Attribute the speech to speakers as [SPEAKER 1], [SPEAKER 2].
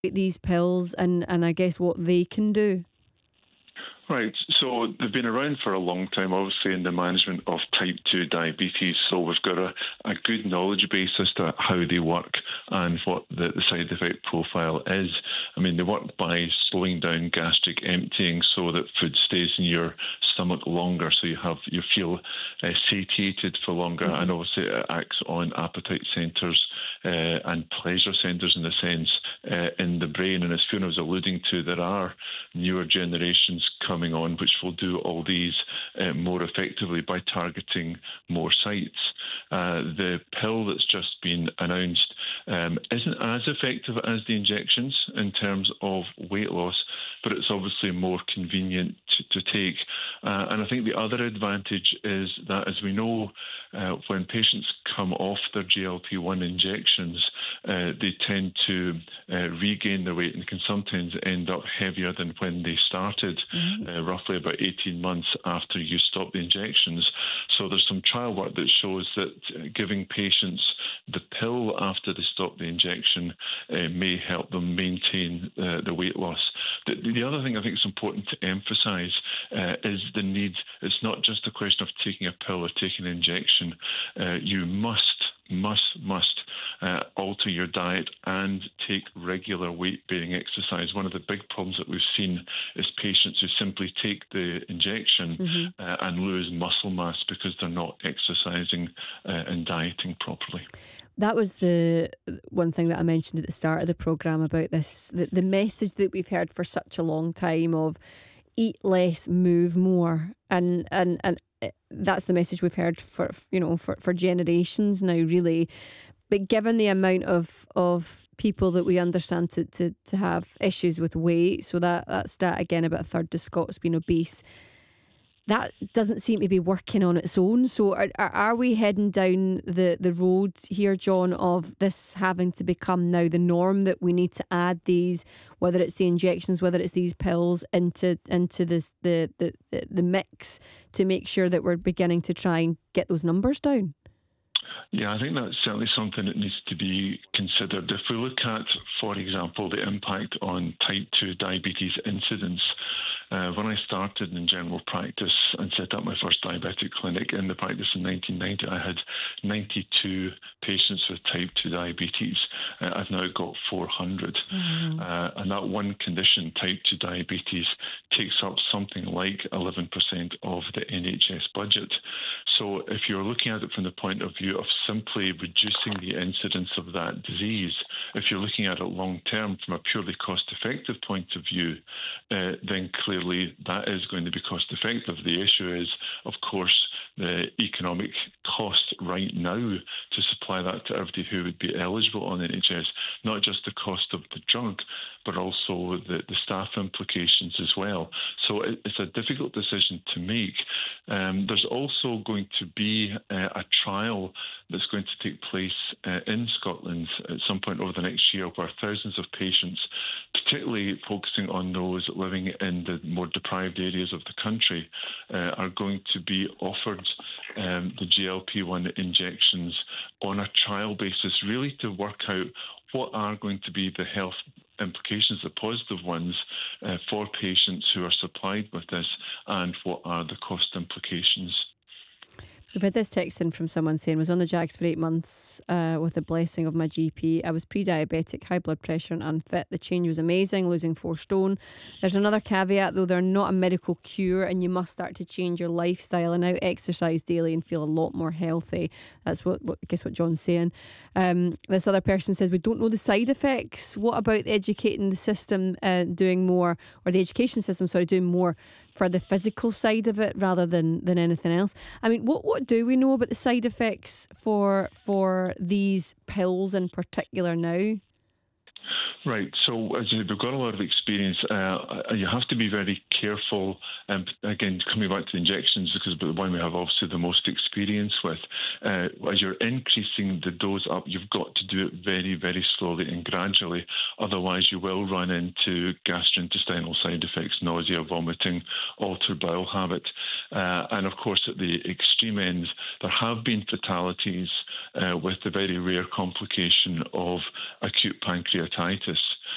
[SPEAKER 1] these pills and I guess what they can do?
[SPEAKER 2] Right, so they've been around for a long time, obviously, in the management of type 2 diabetes. So we've got a good knowledge base as to how they work and what the side effect profile is. I mean, they work by slowing down gastric emptying so that food stays in your stomach longer, so you feel satiated for longer, and obviously it acts on appetite centres and pleasure centres in a sense in the brain. And as Fiona was alluding to, there are newer generations coming on which will do all these more effectively by targeting more sites. The pill that's just been announced isn't as effective as the injections in terms of weight loss, but it's obviously more convenient to take. And I think the other advantage is that, as we know, when patients come off their GLP-1 injections, they tend to regain their weight and can sometimes end up heavier than when they started, roughly about 18 months after you stop the injections. So there's some trial work that shows that giving patients the pill after they stop the injection may help them maintain the weight loss. The other thing I think is important to emphasise is the need. It's not just a question of taking a pill or taking an injection. You must alter your diet and take regular weight-bearing exercise. One of the big problems that we've seen is patients who simply take the injection and lose muscle mass because they're not exercising and dieting properly.
[SPEAKER 1] That was the one thing that I mentioned at the start of the programme about this, the message that we've heard for such a long time of eat less, move more. And that's the message we've heard for generations now, really. But given the amount of people that we understand to have issues with weight, so that stat again, about a third of Scots being obese, that doesn't seem to be working on its own. So are we heading down the road here, John, of this having to become now the norm, that we need to add these, whether it's the injections, whether it's these pills, into this the mix to make sure that we're beginning to try and get those numbers down?
[SPEAKER 2] Yeah, I think that's certainly something that needs to be considered. If we look at, for example, the impact on type 2 diabetes incidence, when I started in general practice and set up my first diabetic clinic in the practice in 1990, I had 92 patients with type 2 diabetes. I've now got 400. And that one condition, type 2 diabetes, takes up something like 11% of the NHS budget. So if you're looking at it from the point of view of simply reducing the incidence of that disease, if you're looking at it long term from a purely cost-effective point of view, then clearly that is going to be cost-effective. The issue is, of course, the economic cost right now to supply that to everybody who would be eligible on NHS, not just the cost of the drug, but also the staff implications as well. So it's a difficult decision to make. There's also going to be a trial that's going to take place in Scotland at some point over the next year, where thousands of patients, particularly focusing on those living in the more deprived areas of the country, are going to be offered the GLP-1 injections on a trial basis, really to work out what are going to be the health implications, the positive ones, for patients who are supplied with this, and what are the cost implications.
[SPEAKER 1] We've had this text in from someone saying, was on the JAGs for 8 months with the blessing of my GP. I was pre-diabetic, high blood pressure and unfit. The change was amazing, losing 4 stone. There's another caveat though, they're not a medical cure and you must start to change your lifestyle and now exercise daily and feel a lot more healthy. That's what I guess what John's saying. This other person says, we don't know the side effects. What about educating the system doing more, or the education system, doing more for the physical side of it rather than anything else? I mean, what do we know about the side effects for these pills in particular now?
[SPEAKER 2] Right. So as we've got a lot of experience, you have to be very careful. Again, coming back to the injections, because the one we have obviously the most experience with, as you're increasing the dose up, you've got to do it very, very slowly and gradually. Otherwise, you will run into gastrointestinal side effects, nausea, vomiting, altered bowel habit. And of course, at the extreme ends, there have been fatalities with the very rare complication of acute pancreatitis.